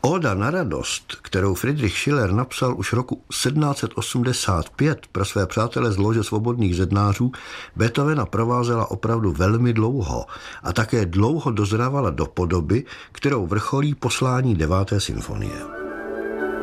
Óda na radost, kterou Friedrich Schiller napsal už roku 1785 pro své přátele z Lože svobodných zednářů, Beethovena provázela opravdu velmi dlouho a také dlouho dozrávala do podoby, kterou vrcholí poslání 9. symfonie.